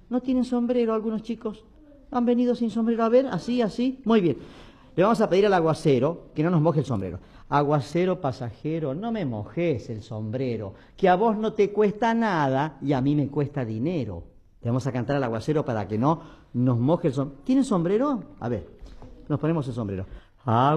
¿No tienen sombrero algunos chicos? ¿Han venido sin sombrero? A ver, así, así. Muy bien. Le vamos a pedir al aguacero que no nos moje el sombrero. Aguacero pasajero, no me mojes el sombrero, que a vos no te cuesta nada y a mí me cuesta dinero. Le vamos a cantar al aguacero para que no nos moje el sombrero. ¿Tienen sombrero? A ver, nos ponemos el sombrero.